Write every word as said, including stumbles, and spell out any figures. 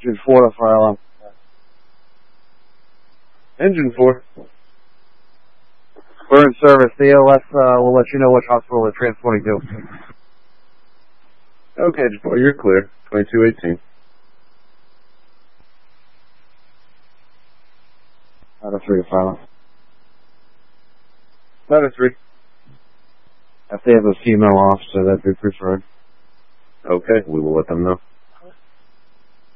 Engine four to fire up. Engine four. We're in service. The A L S uh, will let you know which hospital they're transporting to. Okay, Engine four, you're clear. twenty-two eighteen. Out of three to fire up. Out of three. If they have a female officer, that'd be preferred. Okay, we will let them know.